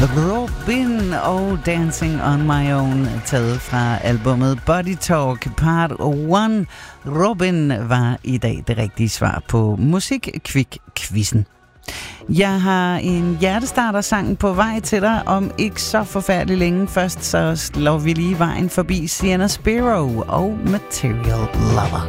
Robin og Dancing on My Own, taget fra albumet Body Talk Part 1. Robin var i dag det rigtige svar på Musik-Kvik-quizzen. Jeg har en hjertestarter-sang på vej til dig om ikke så forfærdelig længe. Først så slår vi lige vejen forbi Sienna Spiro og Material Lover.